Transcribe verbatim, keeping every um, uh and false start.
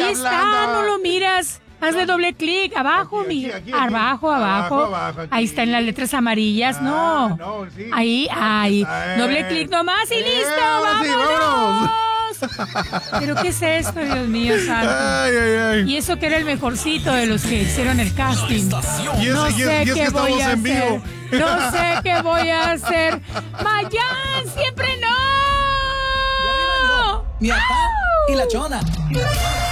Ahí está, no lo miras. Hazle doble clic, abajo, Aquí, mi. aquí, aquí, aquí. Abajo, abajo. Abajo, abajo, aquí. Ahí están las letras amarillas, Ah, no. no, sí. Ahí, ahí. está, eh. Doble clic nomás y Eh, listo, ahora sí, vámonos. ¿Pero qué es esto, Dios mío, santo? Ay, ay, ay. Y eso que era el mejorcito de los que hicieron el casting. Y es, No y es- sé y es que qué voy estamos a en vivo. hacer. No sé qué voy a hacer. Mayán, siempre no. Mi papá y la chona.